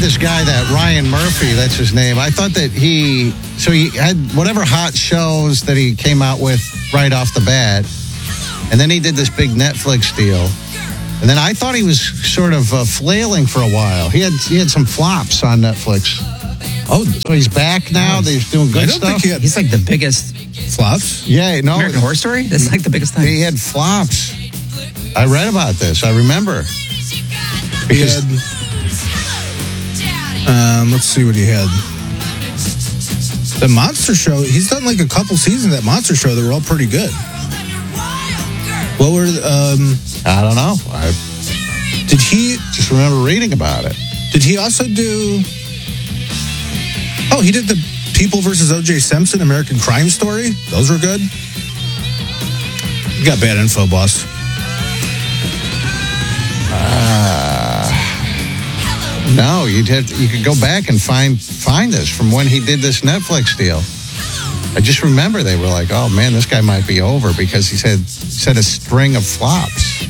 this guy, that Ryan Murphy, that's his name. I thought that he had whatever hot shows that he came out with right off the bat. And then he did this big Netflix deal. And then I thought he was sort of flailing for a while. He had some flops on Netflix. Oh, so he's back now. They're doing good stuff. He's like the biggest flops. Yeah, no. American Horror Story? That's like the biggest thing. He had flops. I read about this. I remember. Because let's see what he had. The Monster Show. He's done like a couple seasons of that Monster Show that were all pretty good. What were I don't know. Did he just remember reading about it? Did he also do? Oh, he did the People versus O.J. Simpson American Crime Story. Those were good. You got bad info, boss. No, you could go back and find this from when he did this Netflix deal. I just remember they were like, "Oh man, this guy might be over," because he said a string of flops.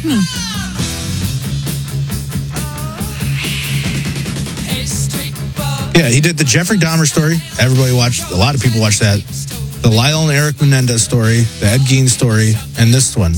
Yeah, he did the Jeffrey Dahmer story. Everybody watched. A lot of people watched that. The Lyle and Eric Menendez story, the Ed Gein story, and this one.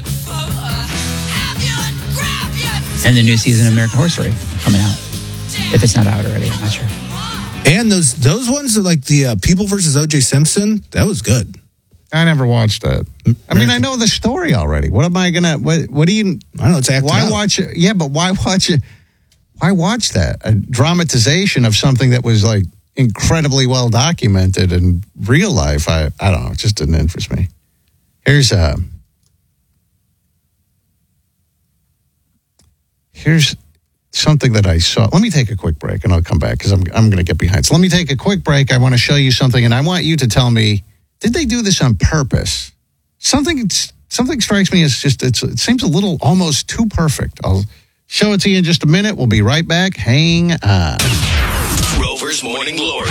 And the new season of American Horror Story coming out. If it's not out already, I'm not sure. And those ones are like the People versus O.J. Simpson. That was good. I never watched that. I mean, I know the story already. What am I gonna? What do you? I don't know. It's acting why out. watch it? Yeah, but why watch it? Why watch that? A dramatization of something that was like incredibly well documented in real life. I don't know. It just didn't interest me. Here's something that I saw. Let me take a quick break and I'll come back because I'm going to get behind. So let me take a quick break. I want to show you something and I want you to tell me, did they do this on purpose? Something strikes me as just, it seems a little almost too perfect. I'll show it to you in just a minute. We'll be right back. Hang on. Rover's Morning Glory.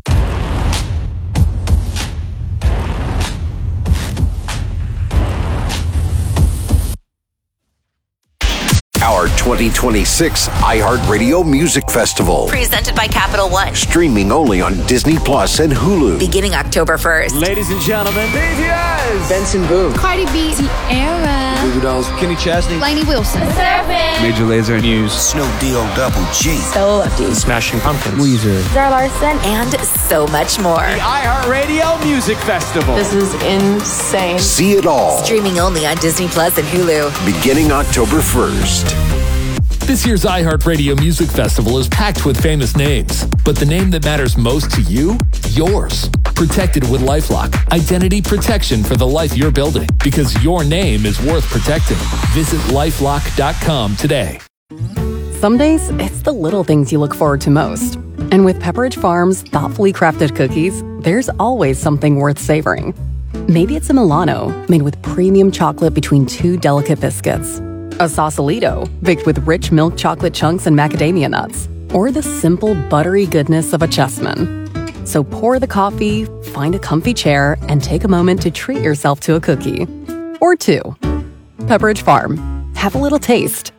Our 2026 iHeartRadio Music Festival. Presented by Capital One. Streaming only on Disney Plus and Hulu. Beginning October 1st. Ladies and gentlemen, BTS. Benson Boone. Cardi B. Tierra. Goo Goo Dolls. Kenny Chesney. Lainey Wilson. Major Lazer News. Snoop Double G. So Lefty. Smashing Pumpkins. Weezer. Zara Larson. And so much more. The iHeartRadio Music Festival. This is insane. See it all. Streaming only on Disney Plus and Hulu. Beginning October 1st. This year's iHeartRadio Music Festival is packed with famous names, but the name that matters most to you? Yours. Protected with LifeLock. Identity protection for the life you're building, because your name is worth protecting. Visit LifeLock.com today. Some days, it's the little things you look forward to most. And with Pepperidge Farm's thoughtfully crafted cookies, there's always something worth savoring. Maybe it's a Milano, made with premium chocolate between two delicate biscuits. A Sausalito, baked with rich milk chocolate chunks and macadamia nuts. Or the simple, buttery goodness of a Chessman. So pour the coffee, find a comfy chair, and take a moment to treat yourself to a cookie. Or two. Pepperidge Farm. Have a little taste.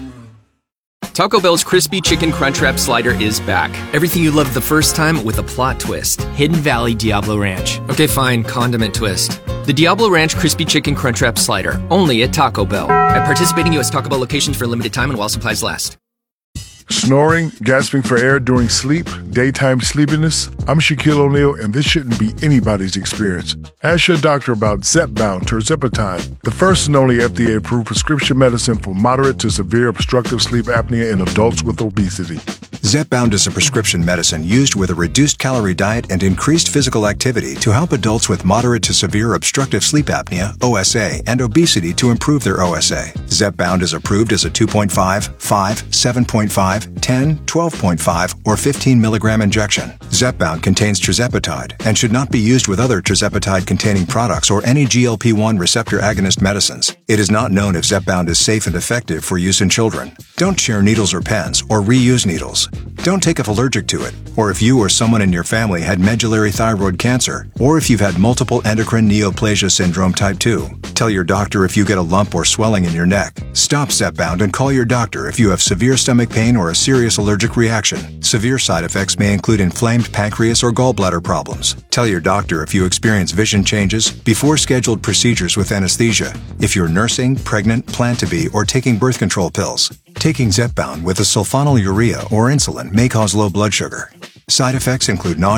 Taco Bell's Crispy Chicken Crunchwrap Slider is back. Everything you loved the first time with a plot twist. Hidden Valley Diablo Ranch. Okay, fine, condiment twist. The Diablo Ranch Crispy Chicken Crunchwrap Slider. Only at Taco Bell. At participating U.S. Taco Bell locations for a limited time and while supplies last. Snoring, gasping for air during sleep, daytime sleepiness. I'm Shaquille O'Neal, and this shouldn't be anybody's experience. Ask your doctor about Zepbound tirzepatide, the first and only FDA-approved prescription medicine for moderate to severe obstructive sleep apnea in adults with obesity. Zepbound is a prescription medicine used with a reduced calorie diet and increased physical activity to help adults with moderate to severe obstructive sleep apnea, OSA, and obesity to improve their OSA. Zepbound is approved as a 2.5, 5, 7.5, 10, 12.5, or 15 milligram injection. Zepbound contains tirzepatide and should not be used with other tirzepatide-containing products or any GLP-1 receptor agonist medicines. It is not known if Zepbound is safe and effective for use in children. Don't share needles or pens or reuse needles. Don't take if allergic to it, or if you or someone in your family had medullary thyroid cancer, or if you've had multiple endocrine neoplasia syndrome type 2. Tell your doctor if you get a lump or swelling in your neck. Stop Zepbound and call your doctor if you have severe stomach pain or a serious allergic reaction. Severe side effects may include inflamed pancreas or gallbladder problems. Tell your doctor if you experience vision changes before scheduled procedures with anesthesia, if you're nursing, pregnant, plan to be, or taking birth control pills. Taking Zepbound with a sulfonylurea or insulin may cause low blood sugar. Side effects include nausea,